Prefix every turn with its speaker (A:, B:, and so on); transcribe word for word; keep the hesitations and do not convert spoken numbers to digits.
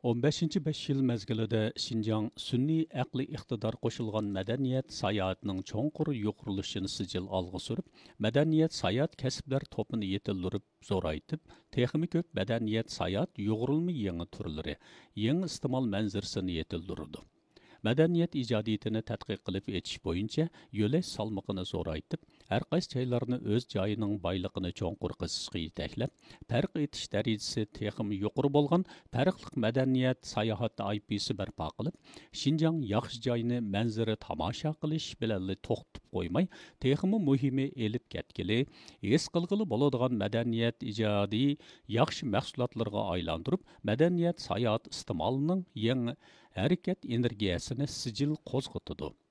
A: o'n beshinchi besh yil mezgilida Şinjan sun'iy aqli iqtidor qo'shilgan madaniyat sayohatining cho'nqur yuqurilishini sijil olg'a surib, madaniyat sayohat kasblar topini yetildirib, zo'raytib, texmi ko'p madaniyat sayohat yugurilma yangi turlari, yangi iste'mol manzirisini yetildirdi. Madaniyat ijodiyatini tadqiq qilib etish bo'yicha yo'lash salmoqini zo'raytib, har qaysi joylarni o'z joyining boyligini cho'nqur qizishga yetaklab, farq etish darajasi texmi yuqori bo'lgan farqli madaniyat sayohati I P'si barpo qilib, Şinjan yaxshi joyni manzara tomosha qilish bilan to'xtab qo'ymay, texmi muhimi elib ketgili, his qilg'ili bo'ladigan madaniyat ijodiy yaxshi mahsulotlarga aylantirib, madaniyat sayohat iste'molining yangi harakat energiyasini sijil qo'zg'atadi.